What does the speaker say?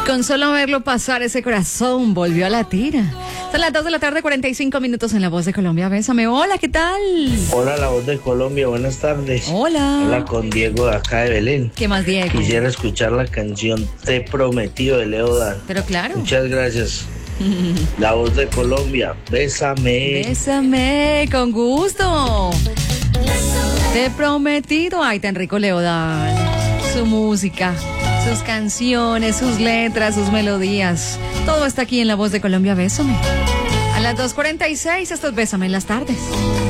Con solo verlo pasar, ese corazón volvió a latir. Son las 2 de la tarde, 45 minutos en La Voz de Colombia. Bésame. Hola, ¿qué tal? Hola, La Voz de Colombia, buenas tardes. Hola. Hola, con Diego de acá de Belén. ¿Qué más, Diego? Quisiera escuchar la canción Te Prometido de Leo Dan. Pero claro. Muchas gracias. La Voz de Colombia, bésame. Bésame, con gusto. Te prometido. Ay, tan rico Leodan. Su música, sus canciones, sus letras, sus melodías. Todo está aquí en La Voz de Colombia. Bésame. A las 2:46, esto es Bésame en las tardes.